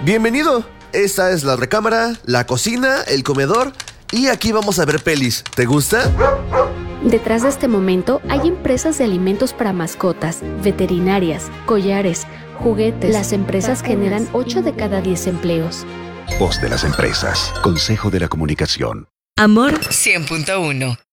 Bienvenido. Esta es la recámara, la cocina, el comedor y aquí vamos a ver pelis. ¿Te gusta? Detrás de este momento hay empresas de alimentos para mascotas, veterinarias, collares, juguetes. Las empresas generan 8 de cada 10 empleos. Voz de las empresas. Consejo de la Comunicación. Amor 100.1